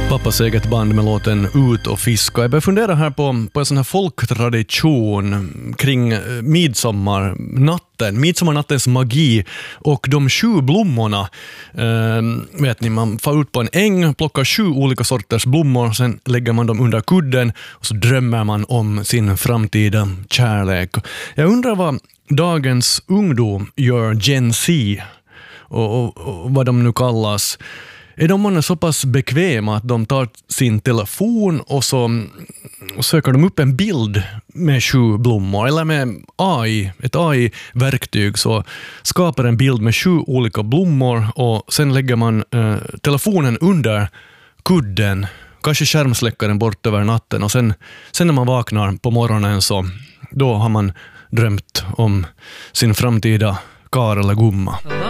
Pappas eget band med låten Ut och fiska. Jag börjar fundera här på en sån här folktradition kring midsommarnattens magi och de 7 blommorna. Vet ni, man får ut på en äng, plockar 7 olika sorters blommor, sen lägger man dem under kudden och så drömmer man om sin framtida kärlek. Jag undrar vad dagens ungdom gör, Gen Z och vad de nu kallas. Är de så pass bekväma att de tar sin telefon och så söker de upp en bild med 7 blommor, eller med ett AI-verktyg så skapar en bild med 7 olika blommor och sen lägger man telefonen under kudden, kanske skärmsläckaren bort över natten och sen när man vaknar på morgonen så då har man drömt om sin framtida kar eller gumma.